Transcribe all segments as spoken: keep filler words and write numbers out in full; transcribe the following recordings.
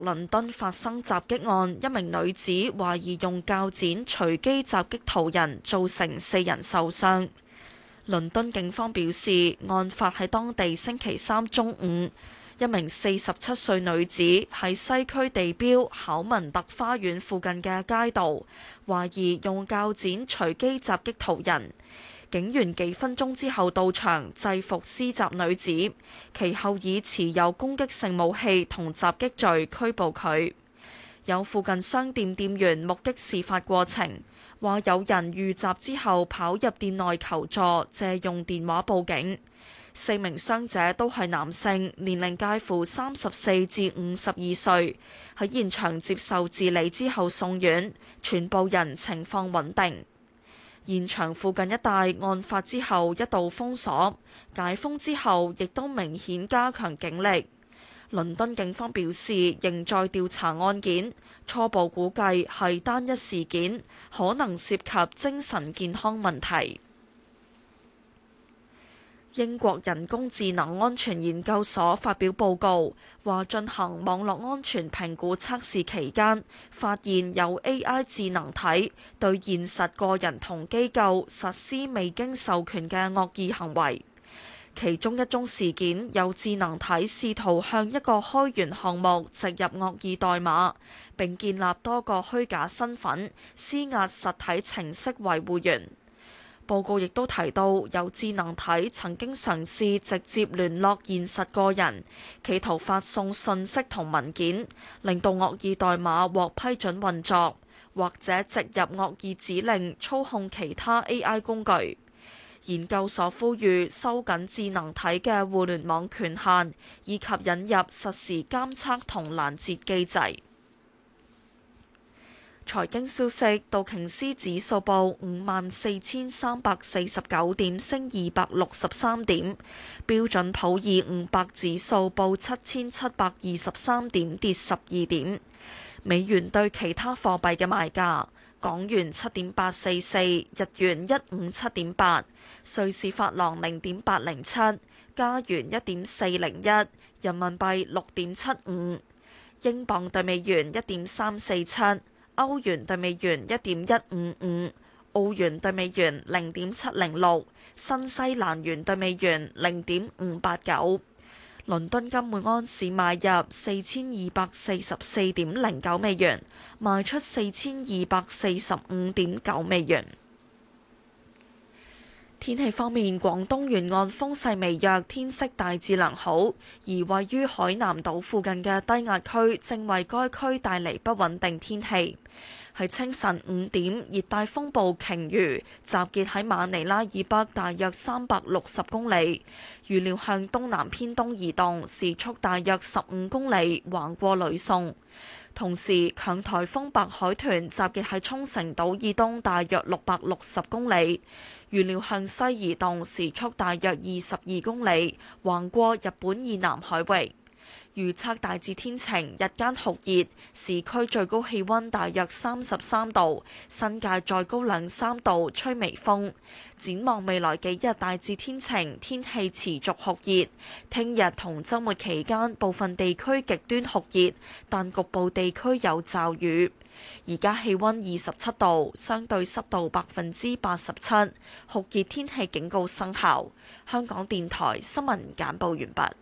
倫敦發生襲擊案，一名女子懷疑用鉸剪隨機襲擊途人，造成四人受傷。倫敦警方表示，案發喺當地星期三中午，一名四十七歲女子喺西區地標考文特花園附近嘅街道，懷疑用鉸剪隨機襲擊途人。警員幾分鐘之後到場制服施襲女子，其後以持有攻擊性武器同襲擊罪拘捕佢。有附近商店店員目擊事發過程，話有人遇襲之後跑入店內求助，借用電話報警。四名傷者都係男性，年齡介乎三十四至五十二歲，喺現場接受治理之後送院，全部人情況穩定。現場附近一帶案發之後一度封鎖，解封之後亦都明顯加強警力。倫敦警方表示，仍在調查案件，初步估計係單一事件，可能涉及精神健康問題。英國人工智能安全研究所發表報告，話進行網絡安全評估測試期間，發現有 A I 智能體對現實個人同機構實施未經授權嘅惡意行為。其中一宗事件，有智能體試圖向一個開源項目植入惡意代碼，並建立多個虛假身份，施壓實體程式維護員。報告亦都提到，有智能體曾經嘗試直接聯絡現實個人，企圖發送信息同文件，令到惡意代碼獲批准運作，或者植入惡意指令操控其他 A I 工具。研究所呼籲收緊智能體嘅互聯網權限，以及引入實時監測同攔截機制。財經消息，道瓊斯指數報五萬四千三百四十九點，升二百六十三點；標準普爾五百指數報七千七百二十三點，跌十二點。美元對其他貨幣嘅賣價：港元七點八四四，日元一五七點八，瑞士法郎零點八零七，加元一點四零一，人民幣六點七五，英鎊對美元一點三四七。歐元對美元一點一五五，澳元對美元零點七零六，新西蘭元對美元零點五八九。倫敦金每安士買入四千二百四十四點零九美元，賣出四千二百四十五點九美元。天氣方面，廣東沿岸風勢微弱，天色大致良好，而位於海南島附近嘅低壓區正為該區帶嚟不穩定天氣。喺清晨五點，熱帶風暴鯨魚集結喺馬尼拉以北大約三百六十公里，預料向東南偏東移動，時速大約十五公里，橫過呂宋。同時，強颱風白海豚集結喺沖繩島以東大約六百六十公里，預料向西移動，時速大約二十二公里，橫過日本以南海域。預測大致天晴，日間酷熱，市區最高氣溫大約三十三度，新界再高兩三度，吹微風。展望未來幾日大致天晴，天氣持續酷熱。聽日同週末期間部分地區極端酷熱，但局部地區有驟雨。而家氣溫二十七度，相對濕度百分之八十七，酷熱天氣警告生效。香港電台新聞簡報完畢。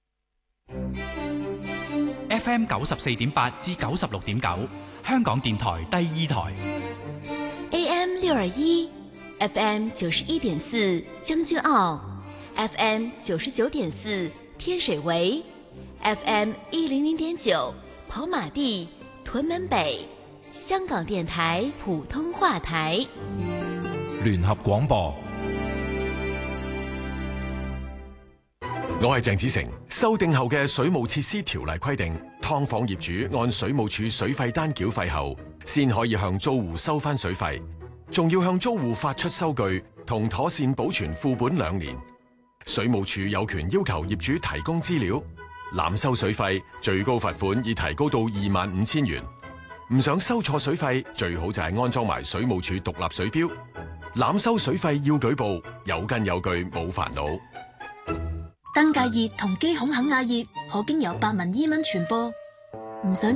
F M 九十四點八至九十六點九，香港電台第二台。 A M 六二一，F M 九十一點四將軍澳 ，F M 九十九點四天水圍 ，F M 一零零點九跑馬地屯門北，香港電台普通話台。 聯合廣播。 我係鄭子誠。修訂後嘅水務設施條例規定，劏房業主按水務署水費單繳費後，先可以向租戶收翻水費，仲要向租戶發出收據同妥善保存副本兩年。水務署有權要求業主提供資料，濫收水費最高罰款已提高到二萬五千元。唔想收錯水費，最好就係安裝埋水務署獨立水錶。濫收水費要舉報，有根有據冇煩惱。 登革熱同肌孔肯亞熱可經由白紋伊蚊傳播， 唔想